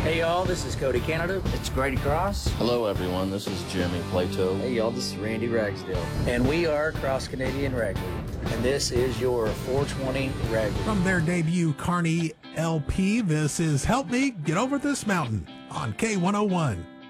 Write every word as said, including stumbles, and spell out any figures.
Hey y'all, this is Cody Canada. It's Grady Cross. Hello everyone, this is Jimmy Plato. Hey y'all, this is Randy Ragsdale. And we are Cross Canadian Rag League. And this is your four twenty Rag League. From their debut Carney L P, this is Help Me Get Over This Mountain on K one oh one.